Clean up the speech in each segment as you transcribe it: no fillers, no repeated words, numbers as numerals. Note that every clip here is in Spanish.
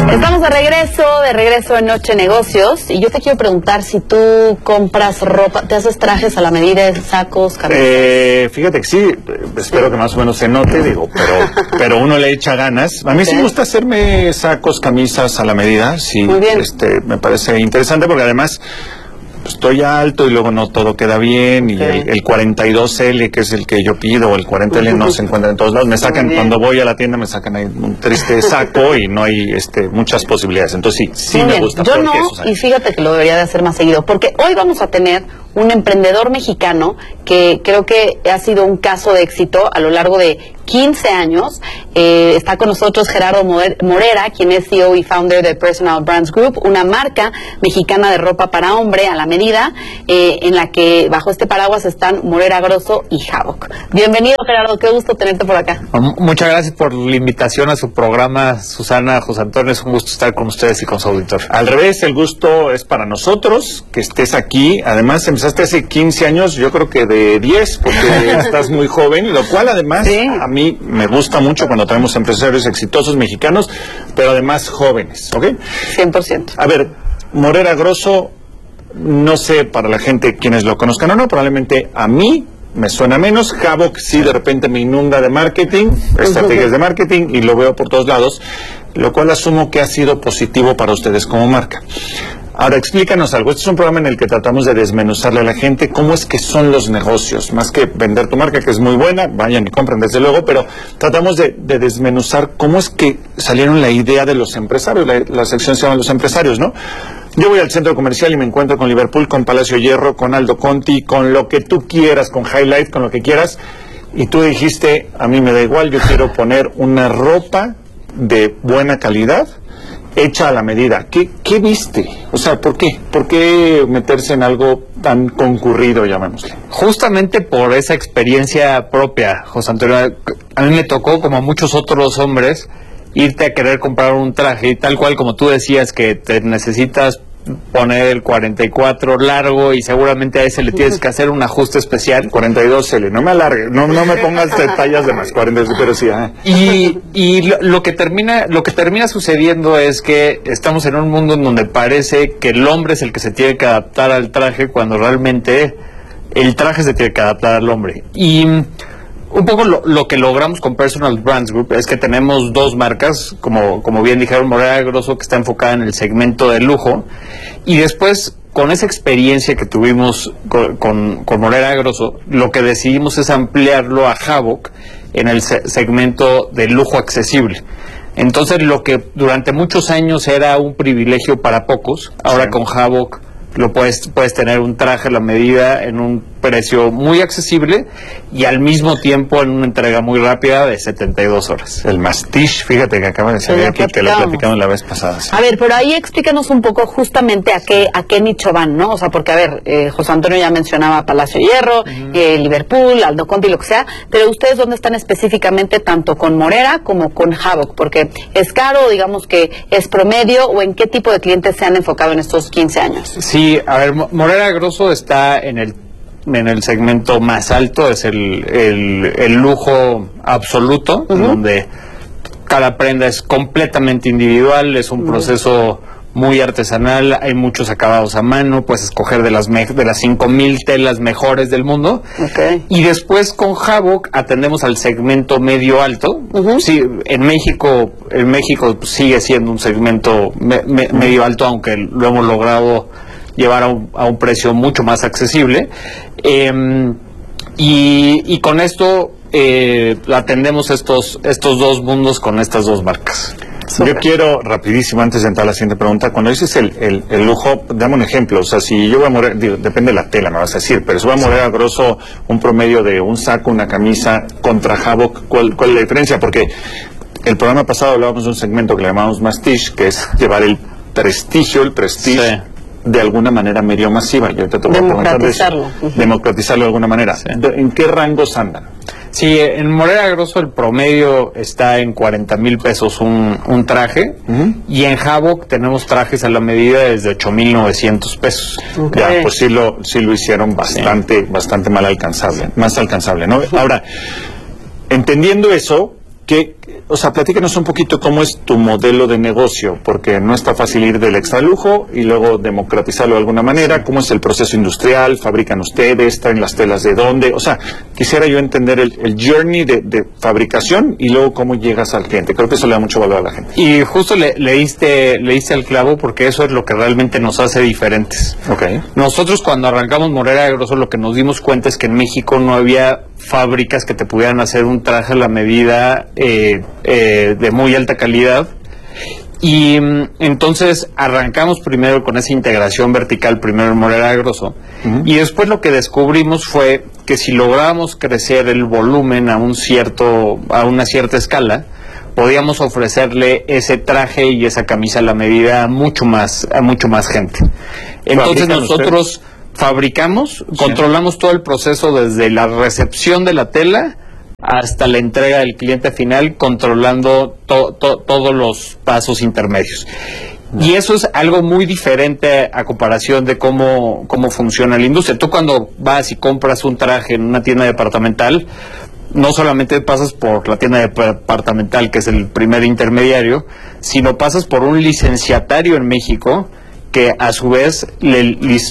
Estamos de regreso en Noche Negocios, y yo te quiero preguntar si tú compras ropa, te haces trajes a la medida, sacos, camisas. Fíjate que sí, espero que más o menos se note, digo, pero uno le echa ganas. A mí sí me gusta hacerme sacos, camisas a la medida, sí. Muy bien. Me parece interesante porque además estoy alto y luego no todo queda bien, y el 42L, que es el que yo pido, o el 40L no se encuentra en todos lados. Me sacan, cuando voy a la tienda me sacan ahí un triste saco y no hay muchas posibilidades. Entonces sí me gusta. Yo no, y fíjate que lo debería de hacer más seguido, porque hoy vamos a tener un emprendedor mexicano que creo que ha sido un caso de éxito a lo largo de 15 años. Está con nosotros Gerardo Morera, quien es CEO y founder de Personal Brands Group, una marca mexicana de ropa para hombre a la medida, en la que bajo este paraguas están Morera Grosso y Havoc. Bienvenido, Gerardo, qué gusto tenerte por acá. Muchas gracias por la invitación a su programa, Susana, José Antonio, es un gusto estar con ustedes y con su auditor. Al revés, el gusto es para nosotros que estés aquí. Además, empezaste hace 15 años, yo creo que de 10, porque estás muy joven, lo cual además a mí me gusta mucho cuando tenemos empresarios exitosos mexicanos, pero además jóvenes, ¿ok? 100%. A ver, Morera Grosso, no sé para la gente quienes lo conozcan o no, probablemente a mí me suena menos. Havoc sí de repente me inunda de marketing, estrategias de marketing, y lo veo por todos lados, lo cual asumo que ha sido positivo para ustedes como marca. Ahora, explícanos algo. Este es un programa en el que tratamos de desmenuzarle a la gente cómo es que son los negocios, más que vender tu marca, que es muy buena, vayan y compren desde luego, pero tratamos de desmenuzar cómo es que salieron la idea de los empresarios. La sección se llama Los Empresarios, ¿no? Yo voy al centro comercial y me encuentro con Liverpool, con Palacio Hierro, con Aldo Conti, con lo que tú quieras, con Highlight, con lo que quieras, y tú dijiste, a mí me da igual, yo quiero poner una ropa de buena calidad, hecha a la medida. ¿Qué viste? O sea, ¿por qué? ¿Por qué meterse en algo tan concurrido, llamémosle? Justamente por esa experiencia propia, José Antonio. A mí me tocó, como a muchos otros hombres, irte a querer comprar un traje, y tal cual como tú decías, que te necesitas poner el 44 largo y seguramente a ese le tienes que hacer un ajuste especial. 42L, no me alargue, no me pongas tallas de más, 42, pero sí. Y lo que termina sucediendo es que estamos en un mundo en donde parece que el hombre es el que se tiene que adaptar al traje, cuando realmente el traje se tiene que adaptar al hombre. Y un poco lo que logramos con Personal Brands Group es que tenemos dos marcas, como bien dijeron, Morera Grosso, que está enfocada en el segmento de lujo, y después, con esa experiencia que tuvimos con Morera Grosso, lo que decidimos es ampliarlo a Havoc en el segmento de lujo accesible. Entonces, lo que durante muchos años era un privilegio para pocos, ahora con Havoc puedes tener un traje a la medida en un precio muy accesible y al mismo tiempo en una entrega muy rápida de 72 horas. El Mastiche, fíjate que acaba de salir aquí, te lo platicamos la vez pasada. Sí. A ver, pero ahí explícanos un poco justamente a qué nicho van, ¿no? O sea, porque a ver, José Antonio ya mencionaba Palacio Hierro, Liverpool, Aldo Conti, lo que sea, pero ustedes ¿dónde están específicamente tanto con Morera como con Havoc? Porque es caro, digamos que es promedio, o ¿en qué tipo de clientes se han enfocado en estos 15 años? Sí, a ver, Morera Grosso está en el segmento más alto, es el lujo absoluto, donde cada prenda es completamente individual, es un proceso muy artesanal, hay muchos acabados a mano, puedes escoger de las 5,000 telas mejores del mundo. Y después con Havoc atendemos al segmento medio alto. Sí, en México sigue siendo un segmento medio alto, aunque lo hemos logrado llevar a un precio mucho más accesible, y con esto atendemos estos dos mundos con estas dos marcas. Yo quiero, rapidísimo, antes de entrar a la siguiente pregunta, cuando dices el lujo, dame un ejemplo. O sea, si yo voy a Morera, depende de la tela, me vas a decir, pero si voy a Morera Grosso, un promedio de un saco, una camisa, contra Havoc, ¿cuál es la diferencia? Porque el programa pasado hablábamos de un segmento que le llamamos Mastiche, que es llevar el prestige de alguna manera medio masiva. Yo te voy a preguntar de eso. Democratizarlo de alguna manera. ¿En qué rangos andan? Sí, en Morera Grosso el promedio está en 40,000 pesos un traje, y en Havoc tenemos trajes a la medida desde 8,900 pesos. Ya, pues sí lo hicieron bastante más alcanzable, ¿no? Ahora, entendiendo eso, o sea, platícanos un poquito cómo es tu modelo de negocio, porque no está fácil ir del extralujo y luego democratizarlo de alguna manera. ¿Cómo es el proceso industrial? ¿Fabrican ustedes? ¿Traen las telas de dónde? O sea, quisiera yo entender el journey de fabricación y luego cómo llegas al cliente. Creo que eso le da mucho valor a la gente. Y justo le diste al clavo, porque eso es lo que realmente nos hace diferentes. Okay. Nosotros cuando arrancamos Morera de Grosso, lo que nos dimos cuenta es que en México no había fábricas que te pudieran hacer un traje a la medida de muy alta calidad. Y entonces arrancamos primero con esa integración vertical, primero en Morera de Grosso, y después lo que descubrimos fue que si lográbamos crecer el volumen a una cierta escala, podíamos ofrecerle ese traje y esa camisa a la medida a mucho más gente. Entonces nosotros fabricamos, controlamos todo el proceso desde la recepción de la tela hasta la entrega del cliente final, controlando todos los pasos intermedios. Y eso es algo muy diferente a comparación de cómo funciona la industria. Tú cuando vas y compras un traje en una tienda departamental, no solamente pasas por la tienda departamental, que es el primer intermediario, sino pasas por un licenciatario en México que a su vez le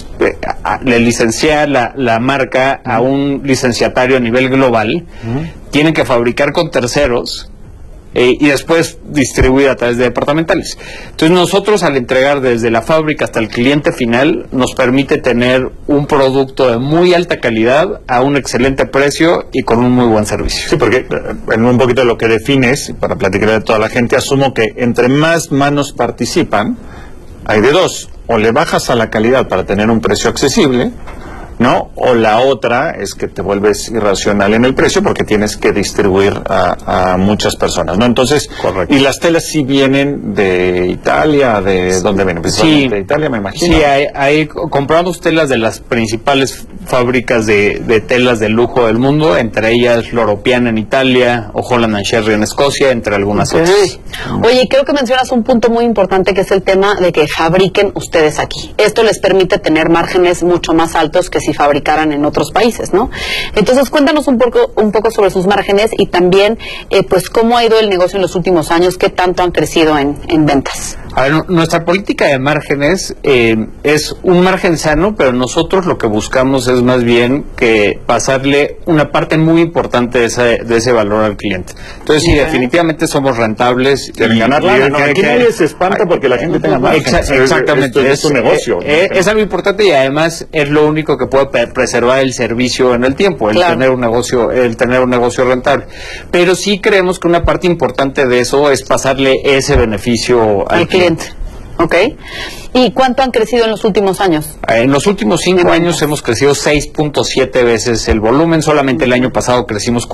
licencia la marca a un licenciatario a nivel global. Tienen que fabricar con terceros y después distribuir a través de departamentales. Entonces nosotros, al entregar desde la fábrica hasta el cliente final, nos permite tener un producto de muy alta calidad a un excelente precio y con un muy buen servicio. Sí, porque en un poquito de lo que defines, para platicar de toda la gente, asumo que entre más manos participan, hay de dos: o le bajas a la calidad para tener un precio accesible, ¿no? O la otra es que te vuelves irracional en el precio porque tienes que distribuir a muchas personas, ¿no? Entonces, correcto. Y las telas sí vienen de Italia, ¿de dónde vienen? Sí, de Italia, me imagino. Sí, compramos telas de las principales fábricas de telas de lujo del mundo, entre ellas Loro Piana en Italia o Holland & Sherry en Escocia, entre algunas otras. Oye, creo que mencionas un punto muy importante, que es el tema de que fabriquen ustedes aquí. Esto les permite tener márgenes mucho más altos que si fabricaran en otros países, ¿no? Entonces, cuéntanos un poco sobre sus márgenes y también, pues, cómo ha ido el negocio en los últimos años, qué tanto han crecido en ventas. A ver, nuestra política de márgenes es un margen sano, pero nosotros lo que buscamos es más bien que pasarle una parte muy importante de ese valor al cliente. Entonces, sí, definitivamente somos rentables. Quieren ganar lana, ¿no? Aquí nadie se espanta porque la gente tenga margen. Exactamente. Es un negocio. Es algo importante y además es lo único que puede preservar el servicio en el tiempo, tener un negocio rentable. Pero sí creemos que una parte importante de eso es pasarle ese beneficio al cliente. Ok. ¿Y cuánto han crecido en los últimos años? En los últimos 5 años hemos crecido 6.7 veces el volumen. Solamente el año pasado crecimos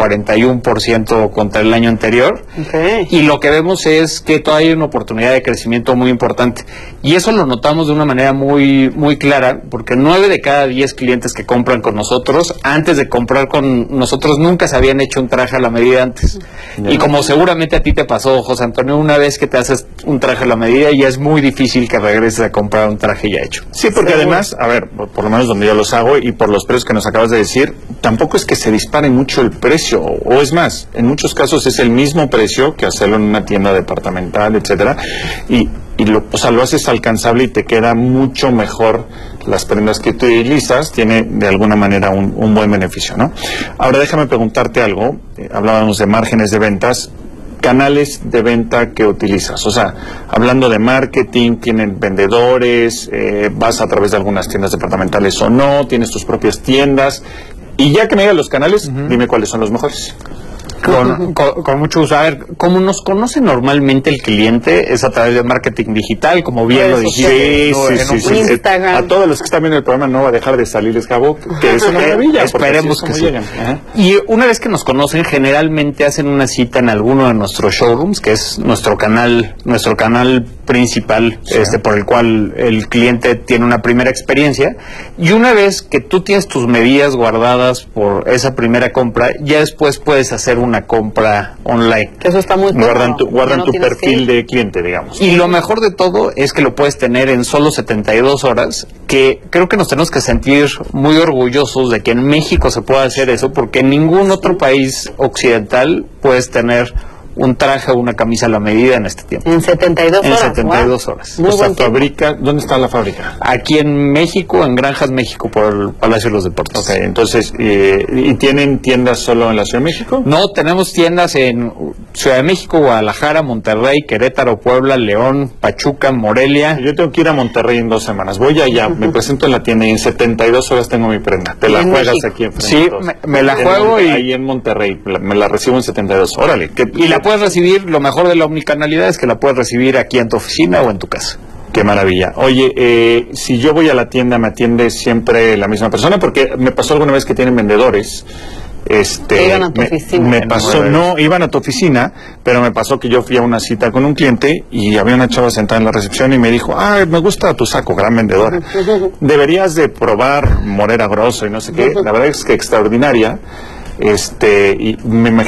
41% contra el año anterior. Okay. Y lo que vemos es que todavía hay una oportunidad de crecimiento muy importante. Y eso lo notamos de una manera muy, muy clara, porque 9 de cada 10 clientes que compran con nosotros, antes de comprar con nosotros, nunca se habían hecho un traje a la medida antes. Y como seguramente a ti te pasó, José Antonio, una vez que te haces un traje a la medida, ya es muy difícil que regreses a comprar un traje ya hecho. Sí, porque además, a ver, por lo menos donde yo los hago y por los precios que nos acabas de decir, tampoco es que se dispare mucho el precio, o es más, en muchos casos es el mismo precio que hacerlo en una tienda departamental, etcétera, y lo haces alcanzable y te queda mucho mejor las prendas que tú utilizas, tiene de alguna manera un buen beneficio, ¿no? Ahora déjame preguntarte algo, hablábamos de márgenes de ventas, canales de venta que utilizas, o sea, hablando de marketing, ¿tienen vendedores, vas a través de algunas tiendas departamentales o no, tienes tus propias tiendas? Y ya que me digas los canales, dime cuáles son los mejores. Con mucho gusto. A ver, como nos conoce normalmente el cliente es a través de marketing digital, como bien lo dijiste. Sí. Instagram. A todos los que están viendo el programa no va a dejar de salirles cabo, que es una maravilla. Esperemos que sí. Y una vez que nos conocen, generalmente hacen una cita en alguno de nuestros showrooms, que es nuestro canal principal, sí, por el cual el cliente tiene una primera experiencia. Y una vez que tú tienes tus medidas guardadas por esa primera compra, ya después puedes hacer una compra online. Eso está muy cómodo. Guardan tu perfil de cliente, digamos. Y lo mejor de todo es que lo puedes tener en solo 72 horas, que creo que nos tenemos que sentir muy orgullosos de que en México se pueda hacer eso, porque en ningún otro país occidental puedes tener un traje o una camisa a la medida en este tiempo. En 72 horas. En 72 horas. Muy O sea, buen tiempo. fabrica, ¿dónde está la fábrica? Aquí en México, en Granjas México, por el Palacio de los Deportes. Ok, entonces, ¿y tienen tiendas solo en la Ciudad de México? No, tenemos tiendas en Ciudad de México, Guadalajara, Monterrey, Querétaro, Puebla, León, Pachuca, Morelia. Yo tengo que ir a Monterrey en 2 semanas. Voy allá, me presento en la tienda y en 72 horas tengo mi prenda. Te la En juegas México. aquí enfrente. Sí, todos. me la juego y... Ahí en Monterrey, me la recibo en 72. Órale. Y la puedes recibir, lo mejor de la omnicanalidad es que la puedes recibir aquí en tu oficina o en tu casa. Qué maravilla. Oye, si yo voy a la tienda, ¿me atiende siempre la misma persona? Porque me pasó alguna vez que tienen vendedores. Que iban a tu oficina. Me pasó, no, iban a tu oficina, pero me pasó que yo fui a una cita con un cliente y había una chava sentada en la recepción y me dijo, me gusta tu saco, gran vendedora. Deberías de probar Morera Grosso y no sé qué. La verdad es que extraordinaria. Y me imagino